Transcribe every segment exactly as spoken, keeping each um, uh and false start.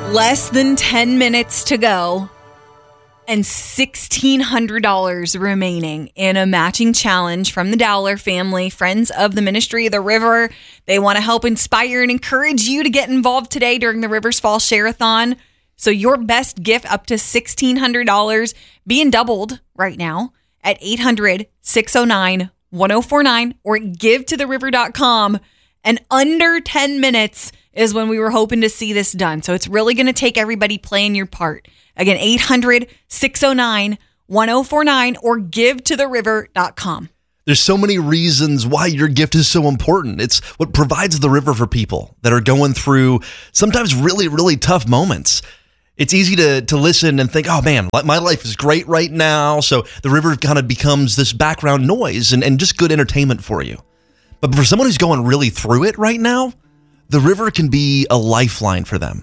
Less than ten minutes to go and sixteen hundred dollars remaining in a matching challenge from the Dowler family, friends of the Ministry of the River. They want to help inspire and encourage you to get involved today during the Rivers Fall Share-a-thon. So your best gift up to sixteen hundred dollars being doubled right now at eight hundred, six oh nine, one oh four nine or give to the river dot com. And under ten minutes is when we were hoping to see this done. So it's really going to take everybody playing your part. Again, eight hundred, six oh nine, one oh four nine or give to the river dot com. There's so many reasons why your gift is so important. It's what provides the river for people that are going through sometimes really, really tough moments. It's easy to to listen and think, oh man, my life is great right now. So the river kind of becomes this background noise and, and just good entertainment for you. But for someone who's going really through it right now, the river can be a lifeline for them.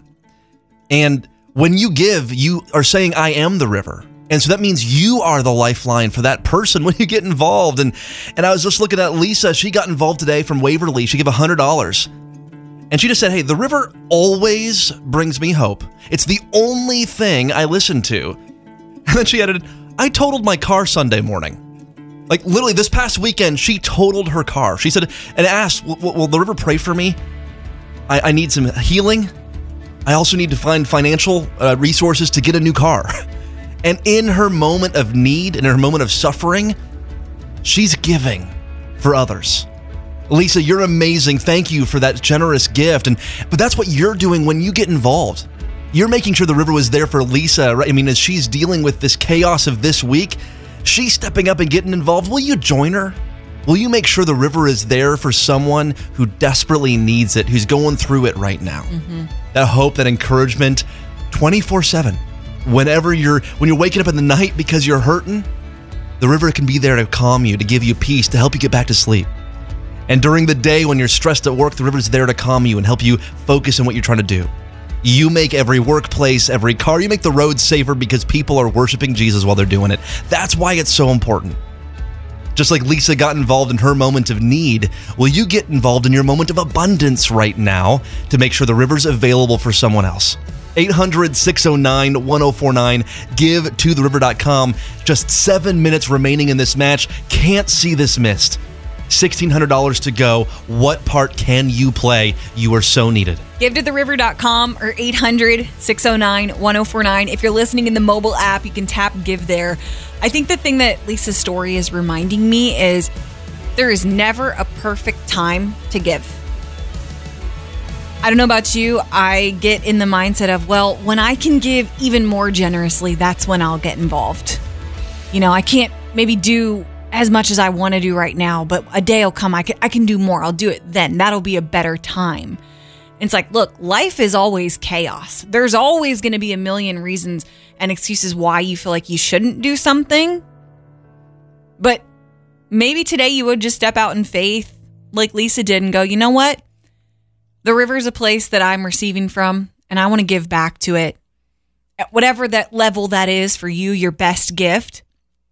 And when you give, you are saying, I am the river. And so that means you are the lifeline for that person when you get involved. And and I was just looking at Lisa. She got involved today from Waverly. She gave one hundred dollars. And she just said, hey, the river always brings me hope. It's the only thing I listen to. And then she added, I totaled my car Sunday morning. Like literally this past weekend, she totaled her car. She said, and asked, will, will the river pray for me? I, I need some healing. I also need to find financial uh, resources to get a new car. And in her moment of need, in her moment of suffering, she's giving for others. Lisa, you're amazing. Thank you for that generous gift. And but that's what you're doing when you get involved. You're making sure the river was there for Lisa, right? I mean, as she's dealing with this chaos of this week, she's stepping up and getting involved. Will you join her? Will you make sure the river is there for someone who desperately needs it, who's going through it right now? Mm-hmm. That hope, that encouragement, twenty-four seven. Whenever you're, when you're waking up in the night because you're hurting, the river can be there to calm you, to give you peace, to help you get back to sleep. And during the day when you're stressed at work, the river's there to calm you and help you focus on what you're trying to do. You make every workplace, every car, you make the roads safer because people are worshiping Jesus while they're doing it. That's why it's so important. Just like Lisa got involved in her moment of need, will you get involved in your moment of abundance right now to make sure the river's available for someone else? eight hundred, six oh nine, one oh four nine, give to the river dot com. Just seven minutes remaining in this match. Can't see this missed. sixteen hundred dollars to go. What part can you play? You are so needed. give to the river dot com or eight hundred, six oh nine, one oh four nine. If you're listening in the mobile app, you can tap give there. I think the thing that Lisa's story is reminding me is there is never a perfect time to give. I don't know about you. I get in the mindset of, well, when I can give even more generously, that's when I'll get involved. You know, I can't maybe do as much as I want to do right now, but a day will come, I can, I can do more. I'll do it then. That'll be a better time. It's like, look, life is always chaos. There's always going to be a million reasons and excuses why you feel like you shouldn't do something. But maybe today you would just step out in faith like Lisa did and go, you know what? The river's a place that I'm receiving from, and I want to give back to it. At whatever that level that is for you, your best gift.